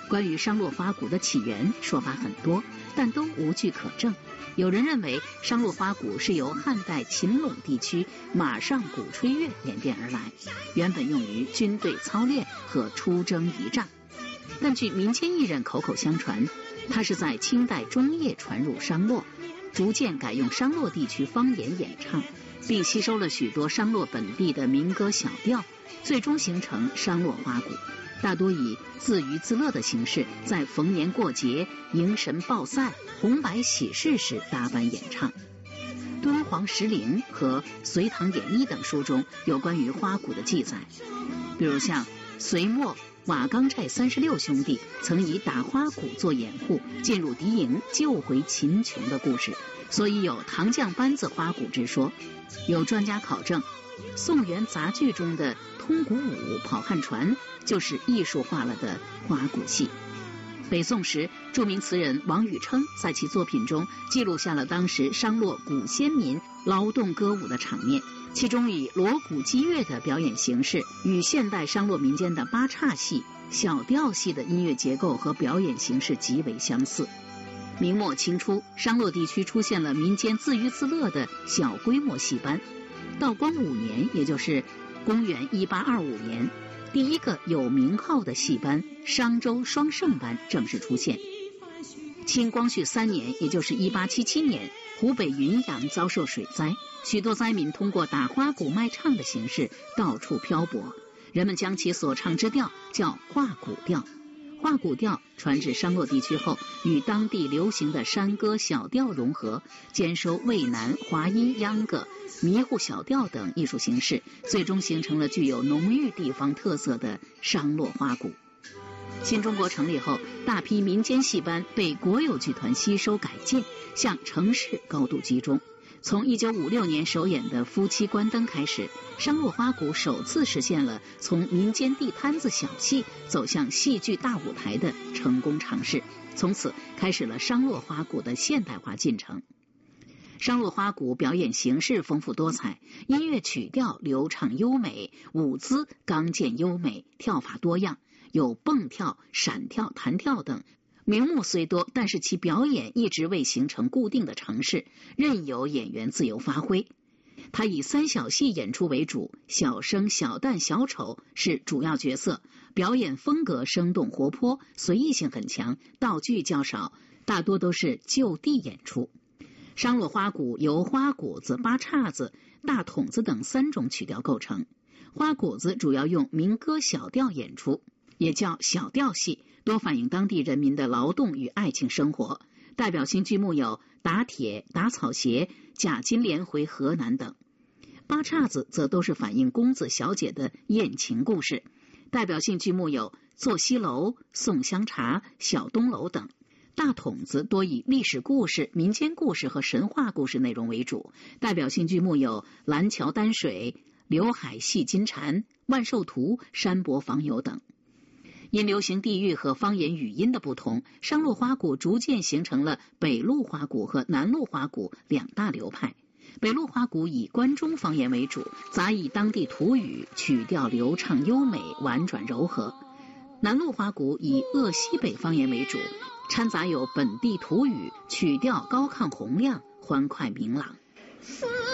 关于商洛花鼓的起源，说法很多，但都无据可证。有人认为商洛花鼓是由汉代秦陇地区马上鼓吹乐演变而来，原本用于军队操练和出征仪仗。但据民间艺人口口相传，它是在清代中叶传入商洛，逐渐改用商洛地区方言演唱，并吸收了许多商洛本地的民歌小调，最终形成商洛花鼓。大多以自娱自乐的形式，在逢年过节、迎神报赛、红白喜事时打扮演唱。敦煌石陵和隋唐演义等书中有关于花鼓的记载，比如像隋末瓦岗寨36兄弟曾以打花鼓做掩护，进入敌营救回秦琼的故事，所以有唐将班子花鼓之说。有专家考证，宋元杂剧中的通鼓舞、跑汉船就是艺术化了的花鼓戏。北宋时，著名词人王禹偁在其作品中记录下了当时商洛古先民劳动歌舞的场面，其中以锣鼓击乐的表演形式与现代商洛民间的八叉戏、小调戏的音乐结构和表演形式极为相似。明末清初，商洛地区出现了民间自娱自乐的小规模戏班。道光5年，也就是公元1825年，第一个有名号的戏班商州双圣班正式出现。清光绪3年，也就是1877年，湖北云阳遭受水灾，许多灾民通过打花鼓卖唱的形式到处漂泊，人们将其所唱之调叫画鼓调。画鼓调传至商洛地区后，与当地流行的山歌小调融合，兼收渭南、华阴秧歌、迷糊小调等艺术形式，最终形成了具有浓郁地方特色的商洛花鼓。新中国成立后，大批民间戏班被国有剧团吸收改进，向城市高度集中。从1956年首演的《夫妻关灯》开始，商洛花鼓首次实现了从民间地摊子小戏走向戏剧大舞台的成功尝试，从此开始了商洛花鼓的现代化进程。商洛花鼓表演形式丰富多彩，音乐曲调流畅优美，舞姿刚健优美，跳法多样，有蹦跳、闪跳、弹跳等。名目虽多，但是其表演一直未形成固定的程式，任由演员自由发挥。他以三小戏演出为主，小生、小旦、小丑是主要角色，表演风格生动活泼，随意性很强，道具较少，大多都是就地演出。商洛花鼓由花鼓子、八叉子、大筒子等3种曲调构成。花鼓子主要用民歌小调演出，也叫小调戏，多反映当地人民的劳动与爱情生活。代表性剧目有打铁、打草鞋、贾金莲回河南等。八叉子则都是反映公子小姐的艳情故事，代表性剧目有坐西楼、送香茶、小东楼等。大筒子多以历史故事、民间故事和神话故事内容为主，代表性剧目有蓝桥丹水、刘海戏金蝉、万寿图、山伯访友等。因流行地域和方言语音的不同，商洛花鼓逐渐形成了北陆花鼓和南陆花鼓2大流派。北陆花鼓以关中方言为主，杂以当地土语，曲调流畅优美，婉转柔和。南陆花鼓以鄂西北方言为主，掺杂有本地土语，曲调高亢洪亮，欢快明朗。